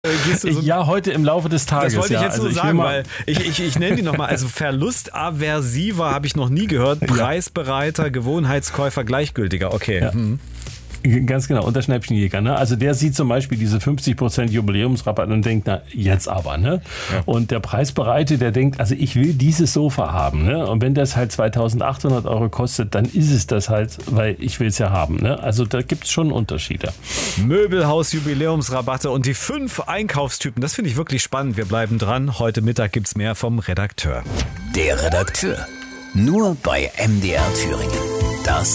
Gehst du so? Ja, heute im Laufe des Tages. Das wollte ich jetzt also nur sagen, weil ich nenne die nochmal. Also verlustaversiver habe ich noch nie gehört. Preisbereiter, Gewohnheitskäufer, gleichgültiger. Okay. Ja. Ganz genau, und der Schnäppchenjäger, ne? Also der sieht zum Beispiel diese 50% Jubiläumsrabatt und denkt, na, jetzt aber, ne? Ja. Und der Preisbereite, der denkt, also ich will dieses Sofa haben, ne? Und wenn das halt 2.800 € kostet, dann ist es das halt, weil ich will es ja haben, ne? Also da gibt es schon Unterschiede. Möbelhaus, Jubiläumsrabatte und die 5 Einkaufstypen, das finde ich wirklich spannend. Wir bleiben dran. Heute Mittag gibt es mehr vom Redakteur. Der Redakteur. Nur bei MDR Thüringen. Das